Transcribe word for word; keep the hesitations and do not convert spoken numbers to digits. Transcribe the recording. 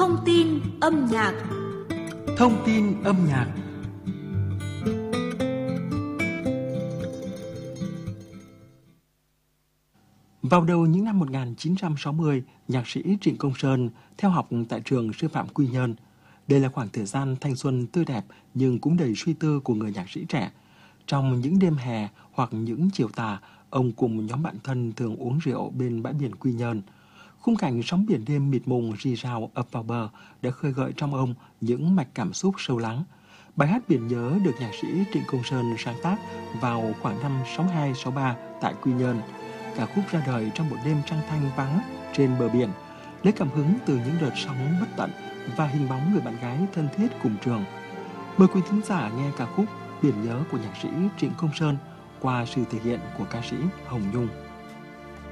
Thông tin âm nhạc. Thông tin âm nhạc. Vào đầu những năm một nghìn chín trăm sáu mươi, nhạc sĩ Trịnh Công Sơn theo học tại trường sư phạm Quy Nhơn. Đây là khoảng thời gian thanh xuân tươi đẹp nhưng cũng đầy suy tư của người nhạc sĩ trẻ. Trong những đêm hè hoặc những chiều tà, ông cùng nhóm bạn thân thường uống rượu bên bãi biển Quy Nhơn. Khung cảnh sóng biển đêm mịt mùng rì rào ập vào bờ đã khơi gợi trong ông những mạch cảm xúc sâu lắng. Bài hát Biển Nhớ được nhạc sĩ Trịnh Công Sơn sáng tác vào khoảng năm sáu hai sáu ba tại Quy Nhơn. Ca khúc ra đời trong một đêm trăng thanh vắng trên bờ biển, lấy cảm hứng từ những đợt sóng bất tận và hình bóng người bạn gái thân thiết cùng trường. Mời quý thính giả nghe ca khúc Biển Nhớ của nhạc sĩ Trịnh Công Sơn qua sự thể hiện của ca sĩ Hồng Nhung.